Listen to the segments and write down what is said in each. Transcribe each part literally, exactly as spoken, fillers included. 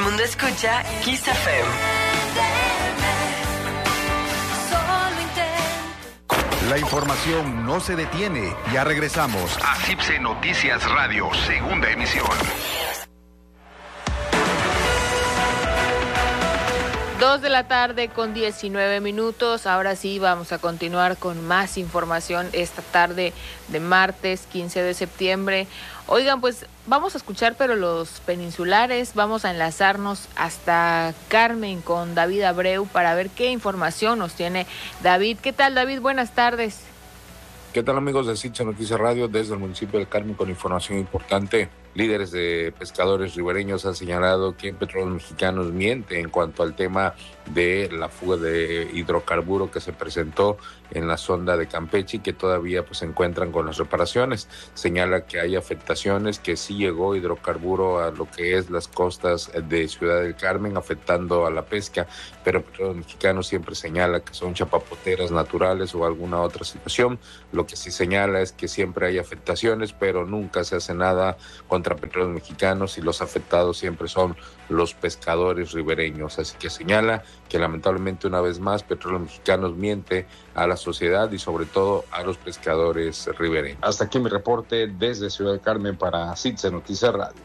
mundo escucha Kiss F M. La información no se detiene. Ya regresamos a C I P S E Noticias Radio, segunda emisión. Dos de la tarde con diecinueve minutos. Ahora sí vamos a continuar con más información esta tarde de martes quince de septiembre. Oigan, pues vamos a escuchar pero los peninsulares. Vamos a enlazarnos hasta Carmen con David Abreu para ver qué información nos tiene David. ¿Qué tal, David? Buenas tardes. ¿Qué tal, amigos de C I P S E Noticias Radio? Desde el municipio del Carmen con información importante. Líderes de pescadores ribereños han señalado que Petróleos Mexicanos miente en cuanto al tema de la fuga de hidrocarburo que se presentó en la sonda de Campeche y que todavía pues se encuentran con las reparaciones. Señala que hay afectaciones, que sí llegó hidrocarburo a lo que es las costas de Ciudad del Carmen, afectando a la pesca, pero Petróleos Mexicanos siempre señala que son chapapoteras naturales o alguna otra situación. Lo que sí señala es que siempre hay afectaciones, pero nunca se hace nada contra Petróleos Mexicanos y los afectados siempre son los pescadores ribereños. Así que señala que lamentablemente una vez más Petróleos Mexicanos miente a la sociedad y sobre todo a los pescadores ribereños. Hasta aquí mi reporte desde Ciudad del Carmen para C I P S E Noticias Radio.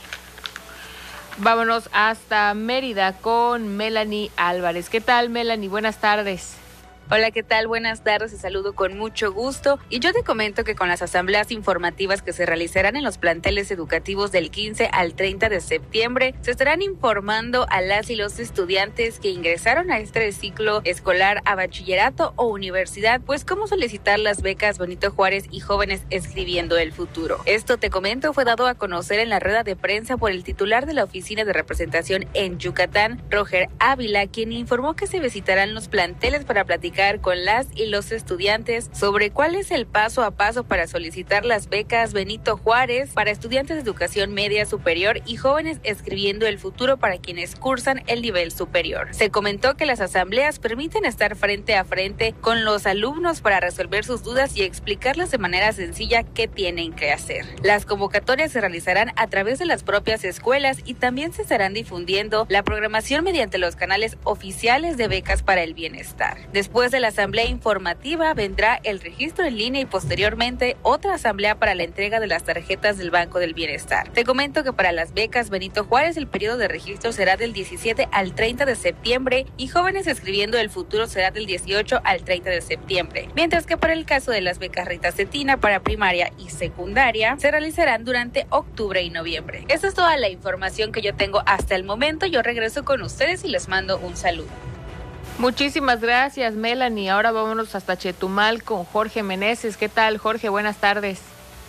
Vámonos hasta Mérida con Melanie Álvarez. ¿Qué tal, Melanie? Buenas tardes. Hola, ¿qué tal? Buenas tardes, te saludo con mucho gusto. Y yo te comento que con las asambleas informativas que se realizarán en los planteles educativos del quince al treinta de septiembre, se estarán informando a las y los estudiantes que ingresaron a este ciclo escolar a bachillerato o universidad, pues cómo solicitar las becas Benito Juárez y Jóvenes Escribiendo el Futuro. Esto, te comento, fue dado a conocer en la rueda de prensa por el titular de la Oficina de Representación en Yucatán, Roger Ávila, quien informó que se visitarán los planteles para platicar con las y los estudiantes sobre cuál es el paso a paso para solicitar las becas Benito Juárez para estudiantes de educación media superior y Jóvenes Escribiendo el Futuro para quienes cursan el nivel superior. Se comentó que las asambleas permiten estar frente a frente con los alumnos para resolver sus dudas y explicarles de manera sencilla qué tienen que hacer. Las convocatorias se realizarán a través de las propias escuelas y también se estarán difundiendo la programación mediante los canales oficiales de Becas para el Bienestar. Después de la asamblea informativa vendrá el registro en línea y posteriormente otra asamblea para la entrega de las tarjetas del Banco del Bienestar. Te comento que para las becas Benito Juárez el periodo de registro será del diecisiete al treinta de septiembre y Jóvenes Escribiendo el Futuro será del dieciocho al treinta de septiembre, mientras que para el caso de las becas Rita Cetina para primaria y secundaria se realizarán durante octubre y noviembre. Esta es toda la información que yo tengo hasta el momento. Yo regreso con ustedes y les mando un saludo. Muchísimas gracias, Melanie. Ahora vámonos hasta Chetumal con Jorge Meneses. ¿Qué tal, Jorge? Buenas tardes.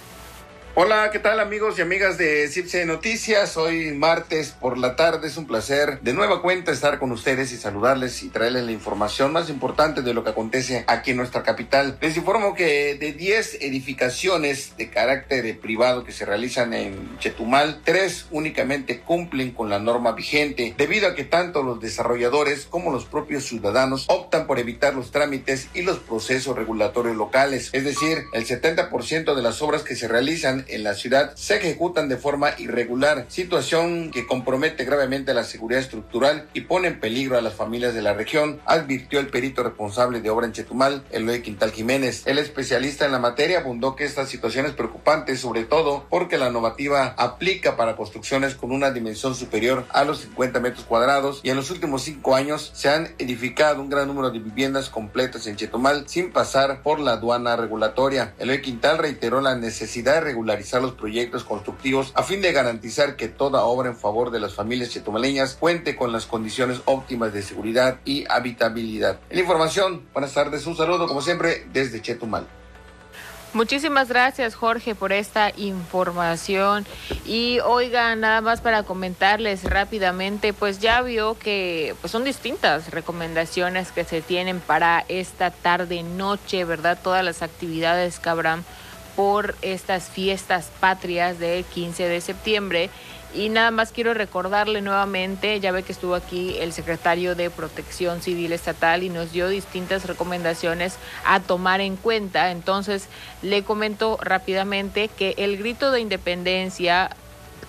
Hola, ¿qué tal, amigos y amigas de C I P S E Noticias? Hoy martes por la tarde, es un placer de nueva cuenta estar con ustedes y saludarles y traerles la información más importante de lo que acontece aquí en nuestra capital. Les informo que de diez edificaciones de carácter privado que se realizan en Chetumal, tres únicamente cumplen con la norma vigente, debido a que tanto los desarrolladores como los propios ciudadanos optan por evitar los trámites y los procesos regulatorios locales. Es decir, el setenta por ciento de las obras que se realizan en la ciudad se ejecutan de forma irregular, situación que compromete gravemente la seguridad estructural y pone en peligro a las familias de la región, advirtió el perito responsable de obra en Chetumal, Eloy Quintal Jiménez. El especialista en la materia abundó que esta situación es preocupante, sobre todo porque la normativa aplica para construcciones con una dimensión superior a los cincuenta metros cuadrados y en los últimos cinco años se han edificado un gran número de viviendas completas en Chetumal sin pasar por la aduana regulatoria. Eloy Quintal reiteró la necesidad de regular realizar los proyectos constructivos a fin de garantizar que toda obra en favor de las familias chetumaleñas cuente con las condiciones óptimas de seguridad y habitabilidad. En la información, buenas tardes, un saludo como siempre desde Chetumal. Muchísimas gracias, Jorge, por esta información. Y oigan, nada más para comentarles rápidamente, pues ya vio que pues son distintas recomendaciones que se tienen para esta tarde noche, ¿verdad? Todas las actividades que habrán por estas fiestas patrias del quince de septiembre. Y nada más quiero recordarle nuevamente, ya ve que estuvo aquí el secretario de Protección Civil Estatal y nos dio distintas recomendaciones a tomar en cuenta. Entonces le comento rápidamente que el grito de independencia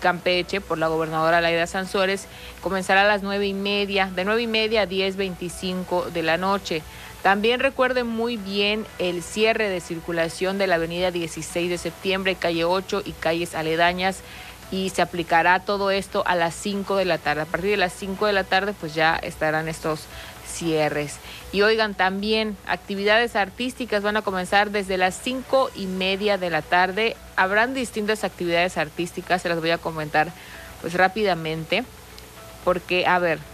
Campeche por la gobernadora Laida Sansores comenzará a las nueve y media, de nueve y media a diez veinticinco de la noche. También recuerden muy bien el cierre de circulación de la avenida dieciséis de septiembre, calle ocho y calles aledañas, y se aplicará todo esto a las cinco de la tarde. A partir de las cinco de la tarde pues ya estarán estos cierres. Y oigan, también actividades artísticas van a comenzar desde las cinco y media de la tarde. Habrán distintas actividades artísticas, se las voy a comentar pues rápidamente, porque a ver,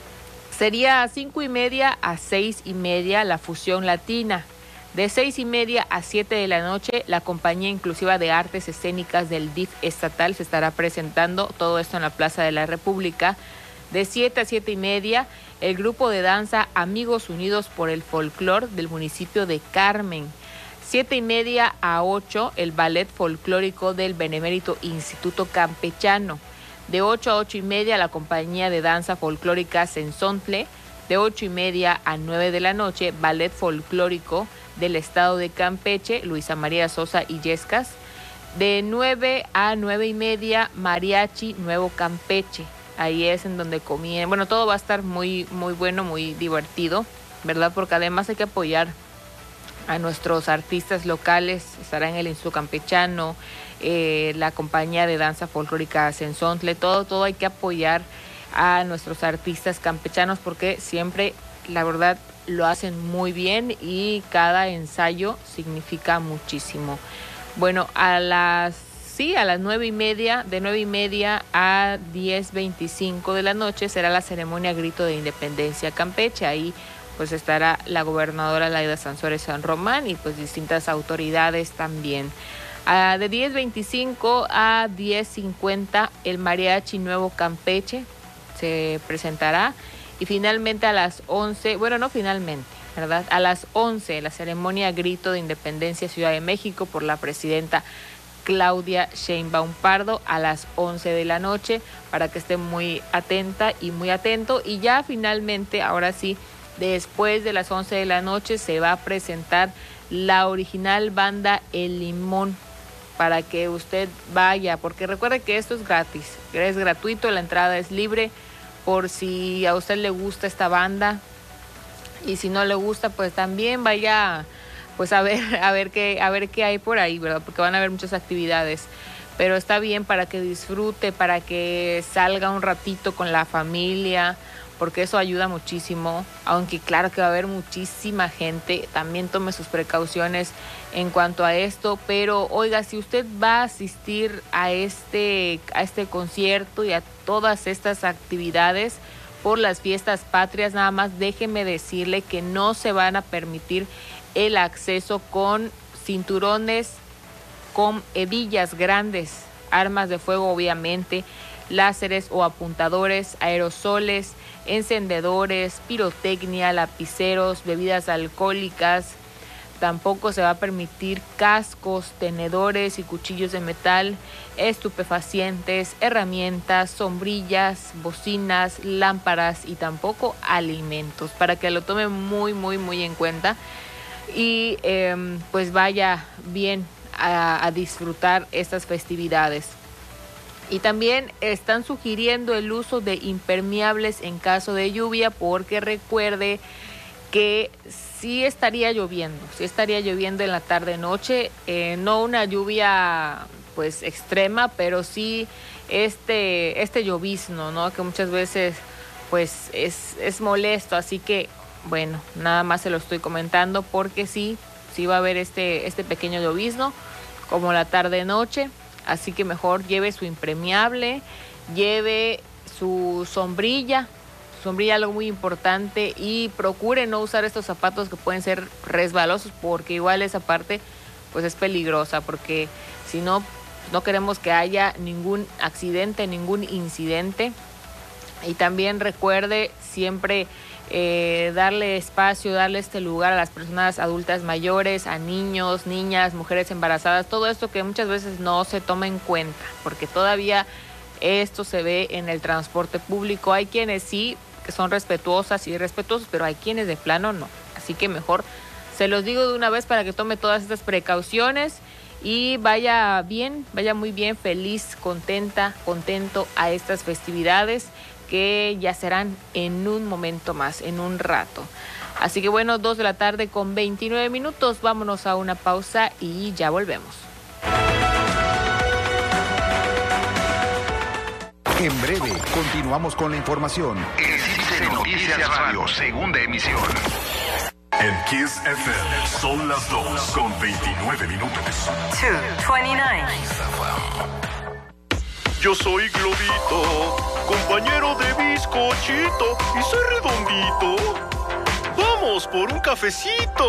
sería cinco y media a seis y media la fusión latina. De seis y media a siete de la noche, la Compañía Inclusiva de Artes Escénicas del D I F estatal se estará presentando, todo esto en la Plaza de la República. De siete a siete y media, el grupo de danza Amigos Unidos por el Folclor del municipio de Carmen. Siete y media a ocho, el ballet folclórico del Benemérito Instituto Campechano. De ocho a ocho y media, la compañía de danza folclórica Sensontle. De ocho y media a nueve de la noche, ballet folclórico del estado de Campeche, Luisa María Sosa Illescas. De nueve a nueve y media, Mariachi Nuevo Campeche. Ahí es en donde comienzan. Bueno, todo va a estar muy, muy bueno, muy divertido, ¿verdad? Porque además hay que apoyar a nuestros artistas locales. Estará en el Instituto Campechano, eh, la compañía de danza folclórica Sensontle, todo, todo hay que apoyar a nuestros artistas campechanos porque siempre, la verdad, lo hacen muy bien y cada ensayo significa muchísimo. Bueno, a las sí, a las nueve y media, de nueve y media a diez veinticinco de la noche será la ceremonia Grito de Independencia Campeche. Ahí pues estará la gobernadora Laida Sansores San Román y pues distintas autoridades también. Uh, de diez veinticinco a diez cincuenta el Mariachi Nuevo Campeche se presentará. Y finalmente a las once, bueno, no finalmente, ¿verdad? A las once, la ceremonia Grito de Independencia Ciudad de México por la presidenta Claudia Sheinbaum Pardo a las once de la noche, para que esté muy atenta y muy atento. Y ya finalmente, ahora sí, después de las once de la noche se va a presentar la original banda El Limón, para que usted vaya, porque recuerde que esto es gratis, es gratuito, la entrada es libre, por si a usted le gusta esta banda, y si no le gusta, pues también vaya pues a ver, a ver qué, a ver qué hay por ahí, ¿verdad? Porque van a haber muchas actividades, pero está bien para que disfrute, para que salga un ratito con la familia, porque eso ayuda muchísimo, aunque claro que va a haber muchísima gente, también tome sus precauciones en cuanto a esto, pero oiga, si usted va a asistir a este, a este concierto y a todas estas actividades por las fiestas patrias, nada más déjeme decirle que no se van a permitir el acceso con cinturones, con hebillas grandes, armas de fuego obviamente, láseres o apuntadores, aerosoles, encendedores, pirotecnia, lapiceros, bebidas alcohólicas. Tampoco se va a permitir cascos, tenedores y cuchillos de metal, estupefacientes, herramientas, sombrillas, bocinas, lámparas y tampoco alimentos, para que lo tome muy, muy, muy en cuenta y eh, pues vaya bien a, a disfrutar estas festividades. Y también están sugiriendo el uso de impermeables en caso de lluvia, porque recuerde que sí estaría lloviendo, sí estaría lloviendo en la tarde-noche, eh, no una lluvia pues extrema, pero sí este, este llovizno, ¿no? Que muchas veces pues es, es molesto, así que bueno, nada más se lo estoy comentando porque sí, sí va a haber este, este pequeño llovizno como la tarde-noche. Así que mejor lleve su impermeable, lleve su sombrilla, sombrilla algo muy importante, y procure no usar estos zapatos que pueden ser resbalosos, porque igual esa parte pues es peligrosa, porque si no, no queremos que haya ningún accidente, ningún incidente. Y también recuerde siempre eh, darle espacio, darle este lugar a las personas adultas mayores, a niños, niñas, mujeres embarazadas, todo esto que muchas veces no se toma en cuenta, porque todavía esto se ve en el transporte público. Hay quienes sí, que son respetuosas y respetuosos, pero hay quienes de plano no. Así que mejor se los digo de una vez para que tome todas estas precauciones y vaya bien, vaya muy bien, feliz, contenta, contento a estas festividades que ya serán en un momento más, en un rato. Así que bueno, dos de la tarde con veintinueve minutos, vámonos a una pausa y ya volvemos. En breve, continuamos con la información. En Cibse Noticias Radio, segunda emisión. En Kiss F M son las dos con veintinueve minutos. dos veintinueve. Yo soy Globito, compañero de bizcochito, y soy redondito. Vamos por un cafecito.